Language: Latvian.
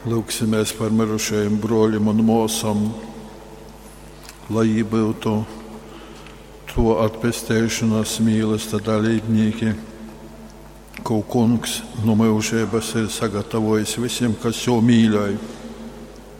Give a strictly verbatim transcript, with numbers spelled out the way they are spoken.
Lūksimies par mirušajiem broļiem un mūsam, lai viņi būtu to atpestēšanās mīlesta dalībnieki, ko Kungs no mūžības ir sagatavojis visiem, kas jau mīļoja.